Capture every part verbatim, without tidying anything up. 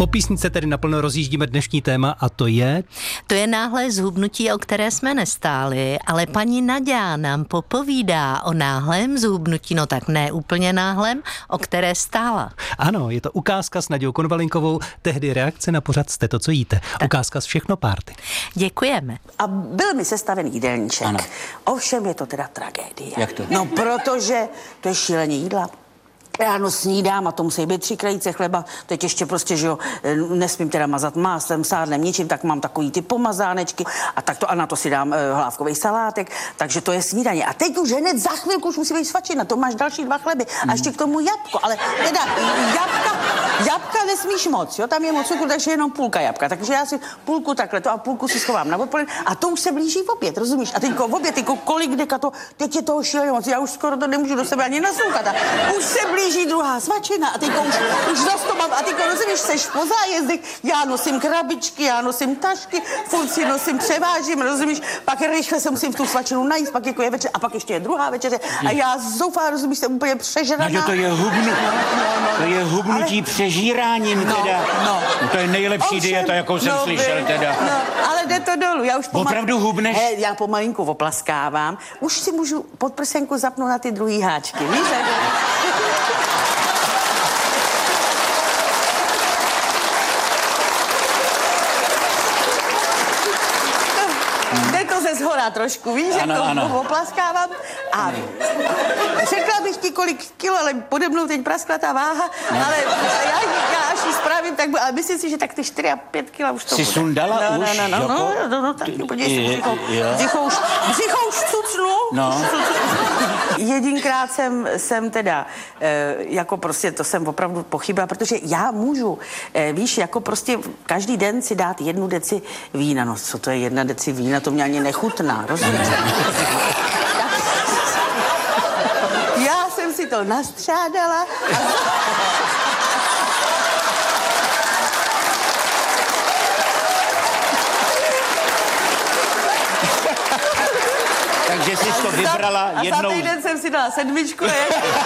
Po písnice tedy naplno rozjíždíme dnešní téma a to je... To je náhlé zhubnutí, o které jsme nestáli, ale paní Naďa nám popovídá o náhlém zhubnutí, no tak ne úplně náhlém, o které stála. Ano, je to ukázka s Naďou Konvalinkovou, tehdy reakce na pořad Jste to, co jíte. Tak. Ukázka z Všechno párty. Děkujeme. A byl mi sestavený jídelníček. Ano. Ovšem je to teda tragédie. Jak to? No, protože to je šíleně jídla. Ráno snídám a to musí být tři krajíce chleba, teď ještě prostě, že jo, nesmím teda mazat máslem, sádlem, ničím, tak mám takový ty pomazánečky a tak to a na to si dám e, hlávkový salátek, takže to je snídaně. A teď už hned za chvilku už musí být svačina, to máš další dva chleby a ještě k tomu jabko, ale teda jabka, jabka nesmíš moc, jo, tam je moc cukru, takže jenom půlka jabka, takže já si půlku takhle to a půlku si schovám na odpoledne a to už se blíží v oběd, rozumíš? A teďko v oběd, teďko kolik deka to, teď je toho šíleně moc, já už skoro to nemůžu do sebe ani naslouchat a už se blíží druhá svačina a teďko už, už zas to mám a teďko, rozumíš, seš po zájezdech, já nosím krabičky, já nosím tašky, furt si nosím, převážím, rozumíš, pak rychle se musím v tu svačinu najíst, pak jako je večer a pak ještě je druhá večeře a já zoufá, rozumíš, jsem úplně přežraná. No, to je hubnutí, no, no, to je hubnutí ale... přežíráním no, teda. No. No, to je nejlepší Ovšem, dieta, jakou jsem no, slyšel teda. No, ale jde to dolů, já už pomal... Opravdu hubneš? He, já pomalinku oplaskávám, už si můžu pod prsenku zapnout na ty druhý háčky, víš? Zhora trošku, víš, ano, jak to ano. oplaskávám. A řekla bych ti, kolik kilo, ale pode mnou teď praskla ta váha, no. Ale já, já až ji spravím, tak ale myslím si, že tak ty čtyři a pět kila už to jsi bude. sundala no, už? No, no, no, jako... no, no, no, tak podívej se, břicho, břicho už, břicho už cucnu. No. Jedinkrát jsem, jsem teda, e, jako prostě, to jsem opravdu pochybila, protože já můžu, e, víš, jako prostě každý den si dát jednu deci vína. No, co to je jedna deci vína, to mě ani nechutná, rozumíš? Já jsem si to nastřádala a... Takže jsi to vybrala a jednou... A za týden jsem si dala sedmičku, je?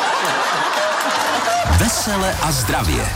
Vesele a zdravě.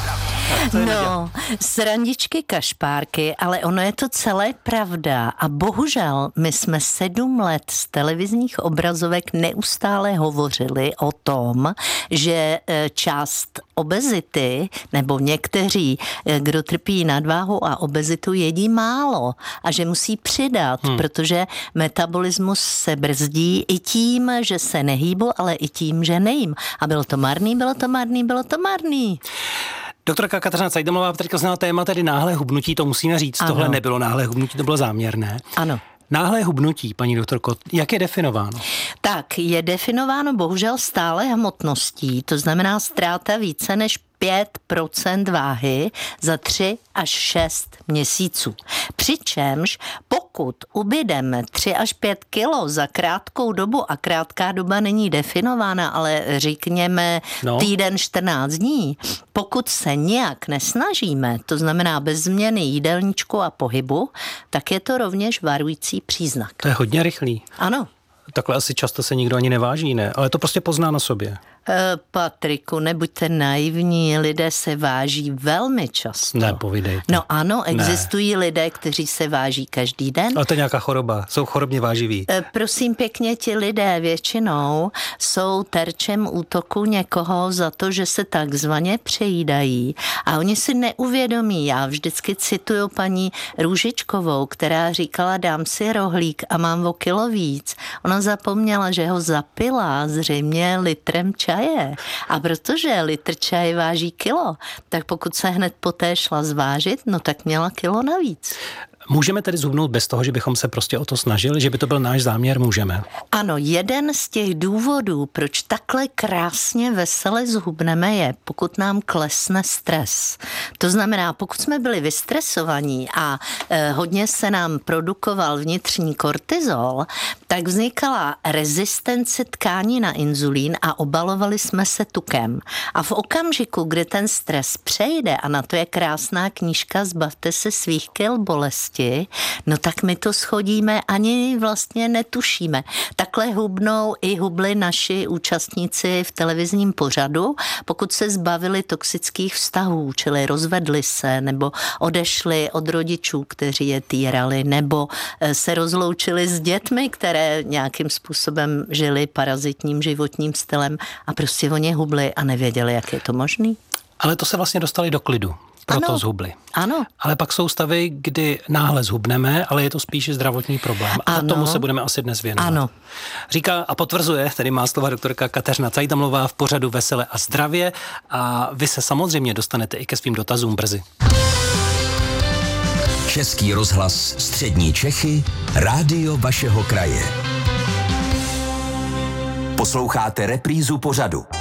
No, srandičky, kašpárky, ale ono je to celé pravda a bohužel my jsme sedm let z televizních obrazovek neustále hovořili o tom, že část obezity, nebo někteří, kdo trpí nadváhou a obezitu, jedí málo a že musí přidat, hmm. protože metabolismus se brzdí i tím, že se nehýbu, ale i tím, že nejím. A bylo to marný, bylo to marný, bylo to marný. Doktorka Kateřina Cajdomová teďka znala téma tedy náhlé hubnutí, to musíme říct. Ano. Tohle nebylo náhlé hubnutí, to bylo záměrné. Ano. Náhlé hubnutí, paní doktorko, jak je definováno? Tak, je definováno bohužel stále hmotností, to znamená ztráta více než pět procent váhy za tři až šest měsíců. Přičemž pokud ubydeme tři až pět kilo za krátkou dobu, a krátká doba není definována, ale řekněme no. týden čtrnáct dní, pokud se nějak nesnažíme, to znamená bez změny jídelníčku a pohybu, tak je to rovněž varující příznak. To je hodně rychlý. Ano. Takhle asi často se nikdo ani neváží, ne? Ale to prostě pozná na sobě. Patriku, nebuďte naivní, lidé se váží velmi často. Ne, povídejte. No ano, existují ne. lidé, kteří se váží každý den. Ale to je nějaká choroba, jsou chorobně váživí. Prosím pěkně, ti lidé většinou jsou terčem útoku někoho za to, že se takzvaně přejídají a oni si neuvědomí. Já vždycky cituju paní Růžičkovou, která říkala, dám si rohlík a mám o kilo víc. Ona zapomněla, že ho zapila zřejmě litrem čaje. A protože litr čaje váží kilo, tak pokud se hned poté šla zvážit, no tak měla kilo navíc. Můžeme tedy zhubnout bez toho, že bychom se prostě o to snažili, že by to byl náš záměr, můžeme? Ano, jeden z těch důvodů, proč takhle krásně vesele zhubneme, je, pokud nám klesne stres. To znamená, pokud jsme byli vystresovaní a eh, hodně se nám produkoval vnitřní kortizol, tak vznikala rezistence tkání na inzulín a obalovali jsme se tukem. A v okamžiku, kdy ten stres přejde, a na to je krásná knížka Zbavte se svých kil bolesti, bolesti, no tak my to schodíme, ani vlastně netušíme. Takhle hubnou i hubli naši účastníci v televizním pořadu, pokud se zbavili toxických vztahů, čili rozvedli se, nebo odešli od rodičů, kteří je týrali, nebo se rozloučili s dětmi, které nějakým způsobem žili parazitním životním stylem a prostě oni hubli a nevěděli, jak je to možný. Ale to se vlastně dostali do klidu. Proto ano, zhubli. Ano. Ale pak jsou stavy, kdy náhle zhubneme, ale je to spíše zdravotní problém. A ano. tomu se budeme asi dnes věnovat. Ano. Říká a potvrzuje, tedy má slova doktorka Kateřina Cajtamlová v pořadu Vesele a zdravě. A vy se samozřejmě dostanete i ke svým dotazům brzy. Český rozhlas Střední Čechy, rádio vašeho kraje. Posloucháte reprízu pořadu.